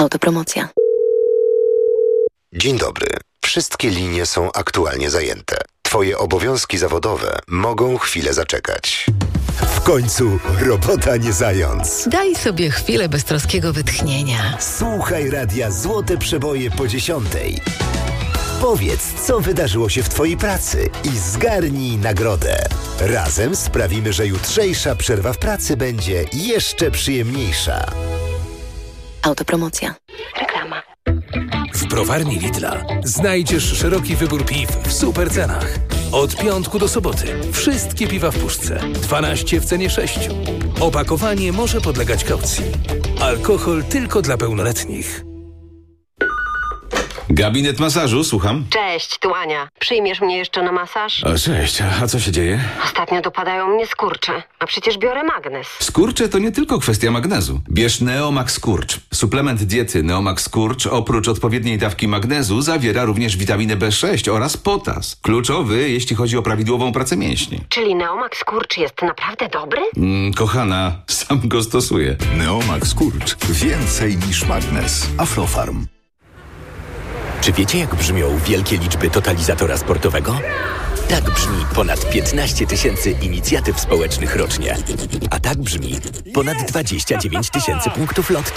Autopromocja. Dzień dobry. Wszystkie linie są aktualnie zajęte. Twoje obowiązki zawodowe mogą chwilę zaczekać. W końcu robota nie zając. Daj sobie chwilę beztroskiego wytchnienia. Słuchaj radia Złote Przeboje po 10:00. Powiedz, co wydarzyło się w Twojej pracy i zgarnij nagrodę. Razem sprawimy, że jutrzejsza przerwa w pracy będzie jeszcze przyjemniejsza. Autopromocja. Reklama. W browarni Lidla znajdziesz szeroki wybór piw w super cenach. Od piątku do soboty wszystkie piwa w puszce. 12 w cenie 6. Opakowanie może podlegać kaucji. Alkohol tylko dla pełnoletnich. Gabinet masażu, słucham. Cześć, tu Ania. Przyjmiesz mnie jeszcze na masaż? O, cześć, a co się dzieje? Ostatnio dopadają mnie skurcze, a przecież biorę magnes. Skurcze to nie tylko kwestia magnezu. Bierz Neomax Skurcz. Suplement diety Neomax Skurcz oprócz odpowiedniej dawki magnezu zawiera również witaminę B6 oraz potas. Kluczowy, jeśli chodzi o prawidłową pracę mięśni. Czyli Neomax Skurcz jest naprawdę dobry? Kochana, sam go stosuję. Neomax Skurcz. Więcej niż magnes. Aflofarm. Czy wiecie, jak brzmią wielkie liczby totalizatora sportowego? Tak brzmi ponad 15 000 inicjatyw społecznych rocznie. A tak brzmi ponad 29 000 punktów lotto.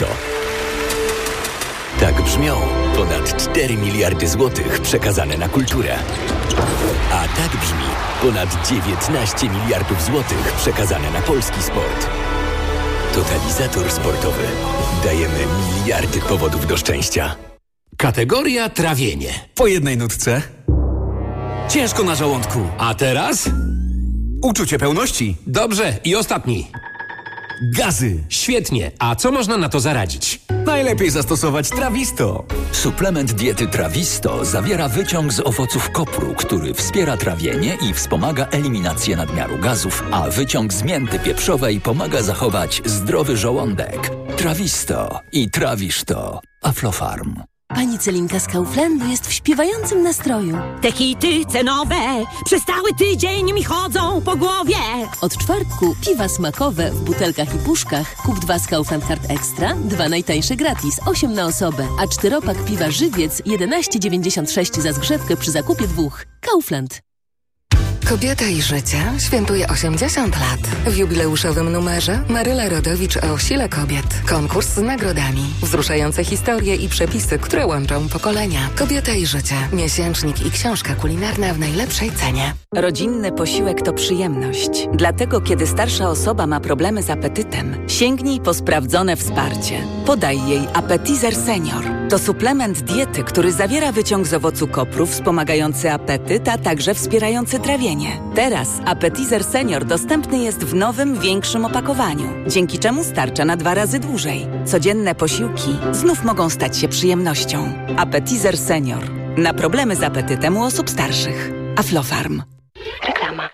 Tak brzmią ponad 4 miliardy złotych przekazane na kulturę. A tak brzmi ponad 19 miliardów złotych przekazane na polski sport. Totalizator sportowy. Dajemy miliardy powodów do szczęścia. Kategoria trawienie. Po jednej nutce. Ciężko na żołądku. A teraz? Uczucie pełności. Dobrze, i ostatni. Gazy. Świetnie. A co można na to zaradzić? Najlepiej zastosować Trawisto. Suplement diety Trawisto zawiera wyciąg z owoców kopru, który wspiera trawienie i wspomaga eliminację nadmiaru gazów, a wyciąg z mięty pieprzowej pomaga zachować zdrowy żołądek. Trawisto i trawisz to. Aflofarm. Pani Celinka z Kauflandu jest w śpiewającym nastroju. Te hity cenowe przez cały tydzień mi chodzą po głowie. Od czwartku piwa smakowe w butelkach i puszkach. Kup 2 z Kaufland Card Extra, 2 najtańsze gratis, 8 na osobę. A 4-pak piwa Żywiec 11,96 za zgrzewkę przy zakupie 2. Kaufland. Kobieta i życie świętuje 80 lat. W jubileuszowym numerze Maryla Rodowicz o sile kobiet. Konkurs z nagrodami, wzruszające historie i przepisy, które łączą pokolenia. Kobieta i życie. Miesięcznik i książka kulinarna w najlepszej cenie. Rodzinny posiłek to przyjemność. Dlatego, kiedy starsza osoba ma problemy z apetytem, sięgnij po sprawdzone wsparcie. Podaj jej Appetizer Senior. To suplement diety, który zawiera wyciąg z owocu kopru wspomagający apetyt, a także wspierający trawienie. Teraz Appetizer Senior dostępny jest w nowym, większym opakowaniu, dzięki czemu starcza na 2 razy dłużej. Codzienne posiłki znów mogą stać się przyjemnością. Appetizer Senior. Na problemy z apetytem u osób starszych. Aflofarm. Reklama.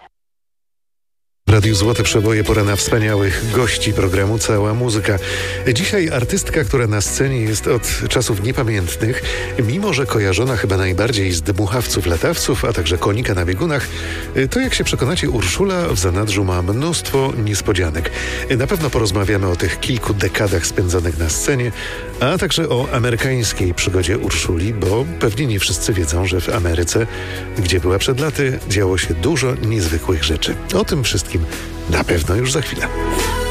W Radiu Złote Przeboje pora na wspaniałych gości programu Cała Muzyka. Dzisiaj artystka, która na scenie jest od czasów niepamiętnych, mimo że kojarzona chyba najbardziej z dmuchawców, latawców, a także konika na biegunach, to jak się przekonacie, Urszula w zanadrzu ma mnóstwo niespodzianek. Na pewno porozmawiamy o tych kilku dekadach spędzonych na scenie, a także o amerykańskiej przygodzie Urszuli, bo pewnie nie wszyscy wiedzą, że w Ameryce, gdzie była przed laty, działo się dużo niezwykłych rzeczy. O tym wszystkim na pewno już za chwilę.